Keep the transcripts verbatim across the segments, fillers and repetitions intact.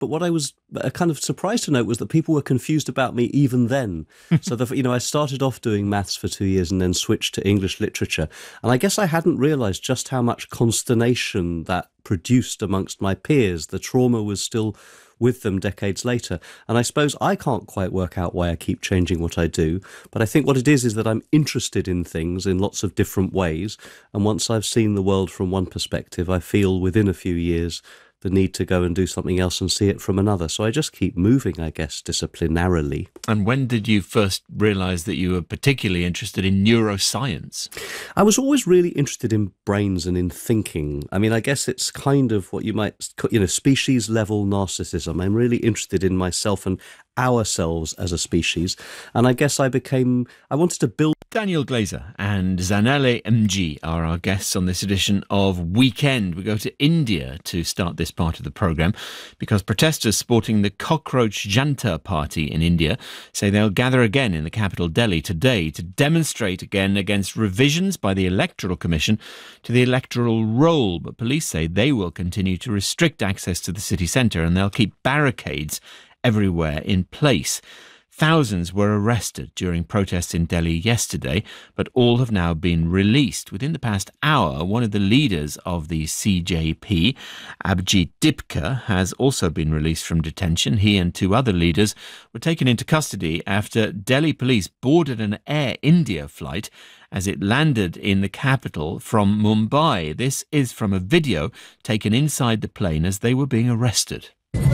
but what I was uh, kind of surprised to note was that people were confused about me even then. So, the, you know, I started off doing maths for two years and then switched to English literature. And I guess I hadn't realised just how much consternation that produced amongst my peers. The trauma was still with them decades later. And I suppose I can't quite work out why I keep changing what I do. But I think what it is is that I'm interested in things in lots of different ways. And once I've seen the world from one perspective, I feel within a few years the need to go and do something else and see it from another. So I just keep moving, I guess, disciplinarily. And when did you first realise that you were particularly interested in neuroscience? I was always really interested in brains and in thinking. I mean, I guess it's kind of what you might, you know, species level narcissism. I'm really interested in myself and ourselves as a species. And I guess I became, I wanted to build. Daniel Glazer and Zanele M G are our guests on this edition of Weekend. We go to India to start this part of the programme because protesters supporting the Cockroach Janta Party in India say they'll gather again in the capital Delhi today to demonstrate again against revisions by the Electoral Commission to the electoral roll. But police say they will continue to restrict access to the city centre and they'll keep barricades everywhere in place. Thousands were arrested during protests in Delhi yesterday, but all have now been released. Within the past hour, one of the leaders of the C J P, Abhijit Dipka, has also been released from detention. He and two other leaders were taken into custody after Delhi police boarded an Air India flight as it landed in the capital from Mumbai. This is from a video taken inside the plane as they were being arrested.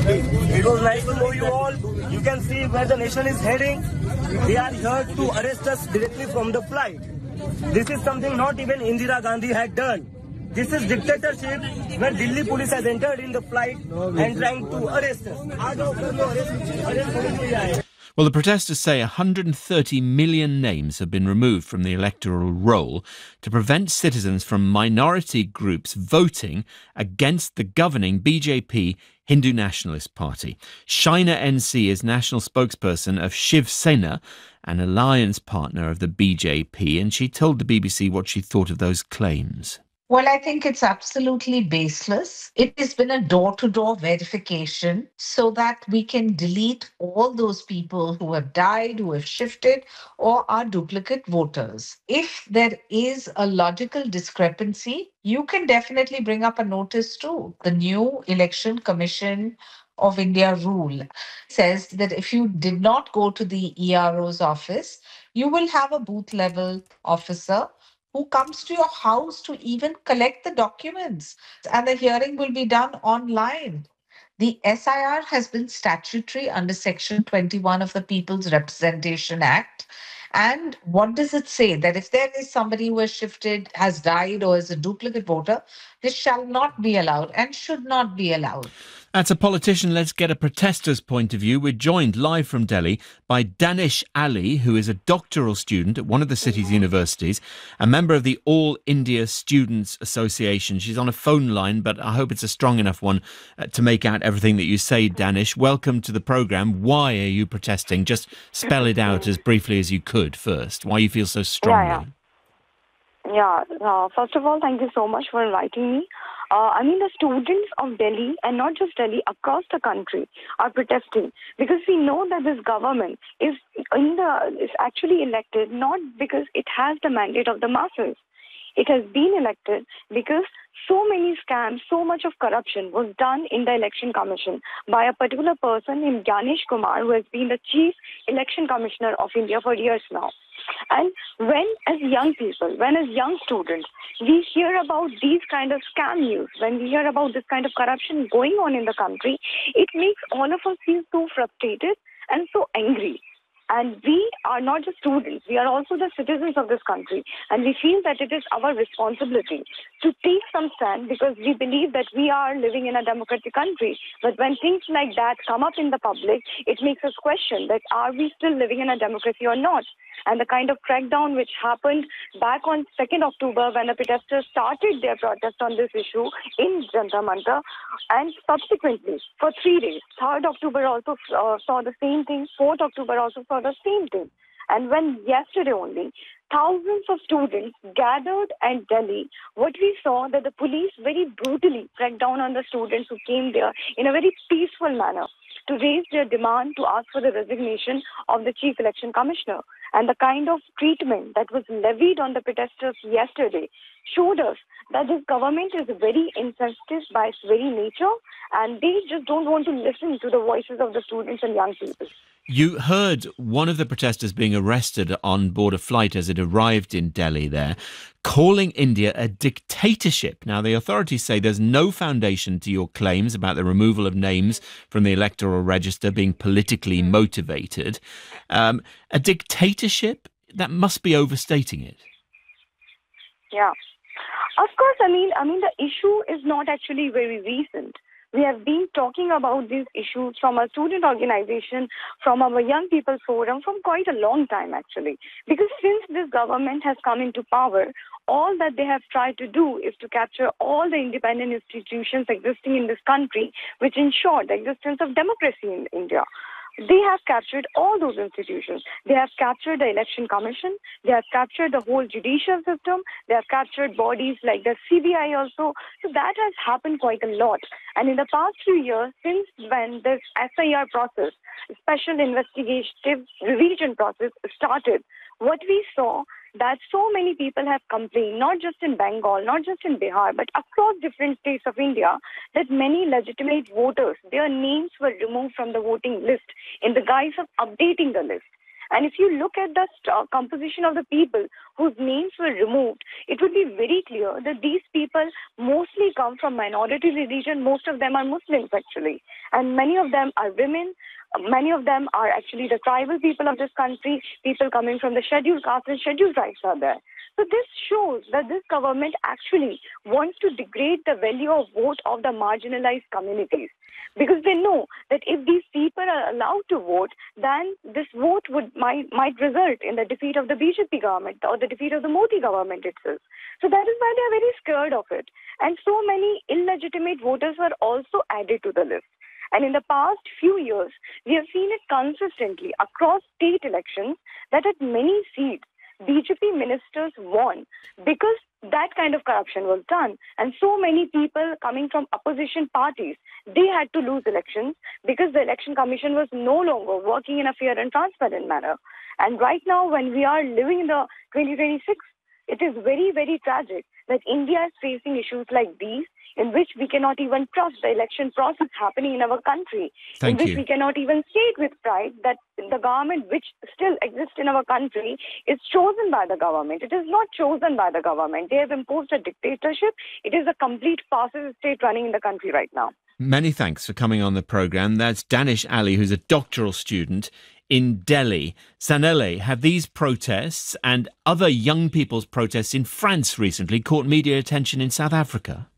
It was nice to know you all. You can see where the nation is heading. They are here to arrest us directly from the flight. This is something not even Indira Gandhi had done. This is dictatorship where Delhi police has entered in the flight and trying to arrest us. Well, the protesters say one hundred thirty million names have been removed from the electoral roll to prevent citizens from minority groups voting against the governing B J P Hindu Nationalist Party. Shaina N C is national spokesperson of Shiv Sena, an alliance partner of the B J P, and she told the B B C what she thought of those claims. Well, I think it's absolutely baseless. It has been a door-to-door verification so that we can delete all those people who have died, who have shifted, or are duplicate voters. If there is a logical discrepancy, you can definitely bring up a notice too. The new Election Commission of India rule says that if you did not go to the E R O's office, you will have a booth-level officer who comes to your house to even collect the documents. And the hearing will be done online. The S I R has been statutory under Section twenty-one of the People's Representation Act. And what does it say? That if there is somebody who has shifted, has died, or is a duplicate voter, this shall not be allowed and should not be allowed. That's a politician. Let's get a protester's point of view. We're joined live from Delhi by Danish Ali, who is a doctoral student at one of the city's universities, a member of the All India Students Association. She's on a phone line, but I hope it's a strong enough one uh, to make out everything that you say, Danish. Welcome to the programme. Why are you protesting? Just spell it out as briefly as you could first. Why you feel so strongly. Yeah, yeah. Uh, first of all, thank you so much for inviting me. Uh, I mean, the students of Delhi, and not just Delhi, across the country, are protesting because we know that this government is in the is actually elected not because it has the mandate of the masses. It has been elected because so many scams, so much of corruption was done in the election commission by a particular person named Ganesh Kumar, who has been the chief election commissioner of India for years now. And when, as young people, when as young students, we hear about these kind of scam news, when we hear about this kind of corruption going on in the country, it makes all of us feel so frustrated and so angry. And we are not just students, we are also the citizens of this country. And we feel that it is our responsibility to take some stand because we believe that we are living in a democratic country. But when things like that come up in the public, it makes us question that are we still living in a democracy or not? And the kind of crackdown which happened back on second of October when the protesters started their protest on this issue in Jantar Mantar, and subsequently for three days, third of October also uh, saw the same thing, fourth of October also saw the same thing. And when yesterday only, thousands of students gathered at Delhi, what we saw that the police very brutally cracked down on the students who came there in a very peaceful manner to raise their demand to ask for the resignation of the Chief Election Commissioner. And the kind of treatment that was levied on the protesters yesterday showed us that this government is very insensitive by its very nature, and they just don't want to listen to the voices of the students and young people. You heard one of the protesters being arrested on board a flight as it arrived in Delhi there, calling India a dictatorship. Now, the authorities say there's no foundation to your claims about the removal of names from the electoral register being politically motivated. Um, a dictatorship? That must be overstating it. Yeah. Of course, I mean, I mean, the issue is not actually very recent. We have been talking about these issues from our student organization, from our young people forum, from quite a long time, actually. Because since this government has come into power, all that they have tried to do is to capture all the independent institutions existing in this country, which ensure the existence of democracy in India. They have captured all those institutions. They have captured the Election Commission. They have captured the whole judicial system. They have captured bodies like the C B I also. So that has happened quite a lot. And in the past few years, since when this S I R process, Special Investigative Revision process started, what we saw that so many people have complained, not just in Bengal, not just in Bihar, but across different states of India, that many legitimate voters, their names were removed from the voting list in the guise of updating the list. And if you look at the st- composition of the people whose names were removed, it would be very clear that these people mostly come from minority religion. Most of them are Muslims, actually. And many of them are women. Many of them are actually the tribal people of this country. People coming from the scheduled caste and scheduled tribes are there. So this shows that this government actually wants to degrade the value of vote of the marginalized communities. Because they know that if these people are allowed to vote, then this vote would might, might result in the defeat of the B J P government or the defeat of the Modi government itself. So that is why they are very scared of it. And so many illegitimate voters were also added to the list. And in the past few years, we have seen it consistently across state elections that at many seats, B J P ministers won because that kind of corruption was done. And so many people coming from opposition parties, they had to lose elections because the Election Commission was no longer working in a fair and transparent manner. And right now, when we are living in the twenty twenty-six, it is very, very tragic that India is facing issues like these, in which we cannot even trust the election process happening in our country, Thank in which you. we cannot even state with pride that the government which still exists in our country is chosen by the government. It is not chosen by the government. They have imposed a dictatorship. It is a complete fascist state running in the country right now. Many thanks for coming on the programme. That's Danish Ali, who's a doctoral student in Delhi. Zanele, have these protests and other young people's protests in France recently caught media attention in South Africa?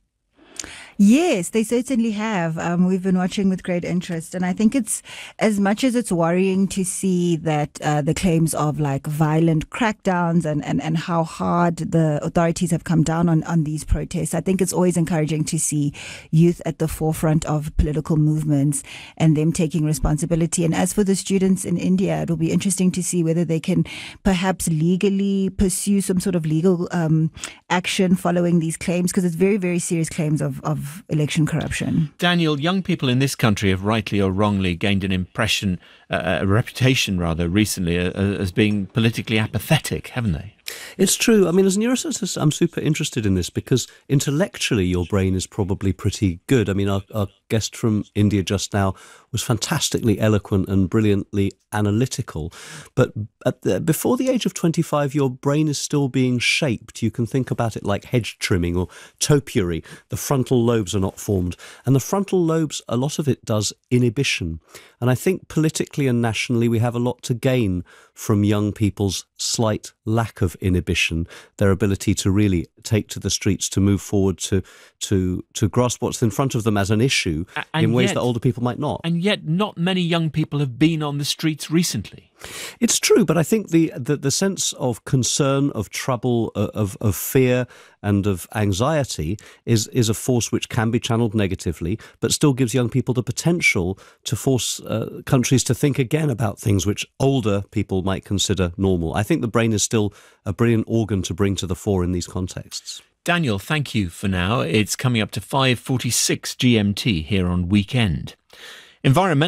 Yes, they certainly have. Um, we've been watching with great interest. And I think it's, as much as it's worrying to see that uh, the claims of like violent crackdowns and, and, and how hard the authorities have come down on, on these protests, I think it's always encouraging to see youth at the forefront of political movements and them taking responsibility. And as for the students in India, it'll be interesting to see whether they can perhaps legally pursue some sort of legal um, action following these claims, because it's very, very serious claims of, of election corruption. Daniel, young people in this country have rightly or wrongly gained an impression, uh, a reputation rather, recently uh, as being politically apathetic, haven't they? It's true. I mean, as a neuroscientist, I'm super interested in this because intellectually your brain is probably pretty good. I mean, our, our guest from India just now was fantastically eloquent and brilliantly analytical. But at the, before the age of twenty-five, your brain is still being shaped. You can think about it like hedge trimming or topiary. The frontal lobes are not formed. And the frontal lobes, a lot of it does inhibition. And I think politically and nationally, we have a lot to gain from young people's slight lack of inhibition, their ability to really take to the streets, to move forward, to to to grasp what's in front of them as an issue and in ways yet, that older people might not. And yet not many young people have been on the streets recently. It's true, but I think the, the, the sense of concern, of trouble, of, of fear and of anxiety is, is a force which can be channeled negatively, but still gives young people the potential to force uh, countries to think again about things which older people might consider normal. I think the brain is still a brilliant organ to bring to the fore in these contexts. Daniel, thank you for now. It's coming up to five forty-six G M T here on Weekend. Environmental